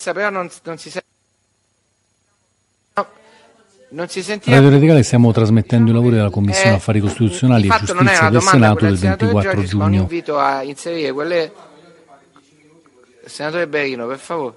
però non si sente. Non si sentiva. Radio Radicale stiamo trasmettendo i lavori della Commissione Affari Costituzionali e Giustizia del Senato del 24 giugno. Un invito a inserire quelle. Senatore Berino, per favore.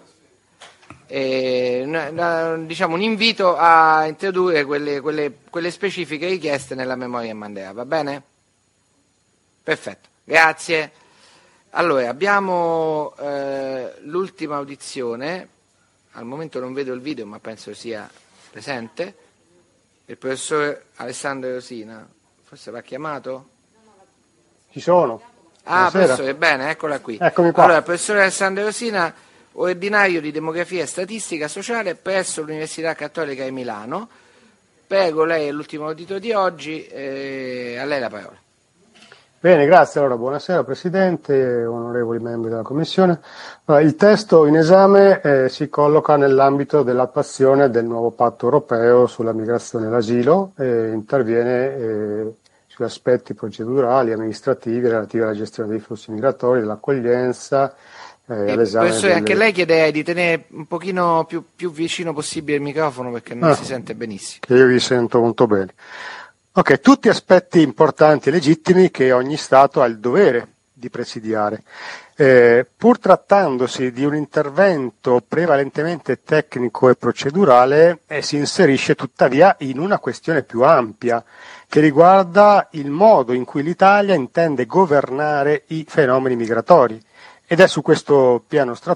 Diciamo un invito a introdurre quelle specifiche richieste nella memoria Mandela, va bene? Perfetto, grazie. Allora, abbiamo l'ultima audizione, al momento non vedo il video ma penso sia presente, il professor Alessandro Rosina, forse l'ha chiamato? Ci sono. Ah, professore, bene, eccola qui. Eccomi qua. Allora, professore Alessandro Rosina, ordinario di demografia e statistica sociale presso l'Università Cattolica di Milano. Prego, lei è l'ultimo audito di oggi, a lei la parola. Bene, grazie. Allora, buonasera Presidente, onorevoli membri della Commissione. Allora, il testo in esame si colloca nell'ambito dell'attuazione del nuovo patto europeo sulla migrazione e l'asilo e interviene sugli aspetti procedurali e amministrativi relativi alla gestione dei flussi migratori, dell'accoglienza, all'esame. Professore, anche lei chiederei di tenere un pochino più vicino possibile il microfono perché non si sente benissimo. Io vi sento molto bene. Ok, tutti aspetti importanti e legittimi che ogni Stato ha il dovere di presidiare. Pur trattandosi di un intervento prevalentemente tecnico e procedurale, si inserisce tuttavia in una questione più ampia che riguarda il modo in cui l'Italia intende governare i fenomeni migratori. Ed è su questo piano